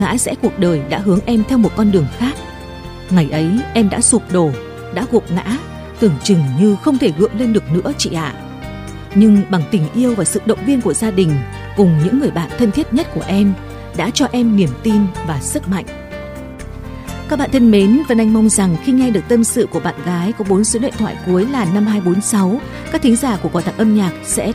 ngã rẽ cuộc đời đã hướng em theo một con đường khác. Ngày ấy em đã sụp đổ, đã gục ngã, tưởng chừng như không thể gượng lên được nữa chị ạ. Nhưng bằng tình yêu và sự động viên của gia đình cùng những người bạn thân thiết nhất của em đã cho em niềm tin và sức mạnh. Các bạn thân mến, Vân Anh mong rằng khi nghe được tâm sự của bạn gái có 4 số điện thoại cuối là 5246, các thính giả của Quà Tặng Âm Nhạc sẽ